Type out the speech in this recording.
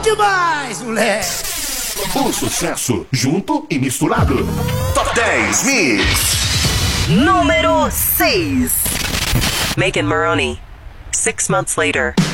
demais, moleque. O sucesso junto e misturado. Top 10 Mix. Número 6. Megan Moroney, 6 months later.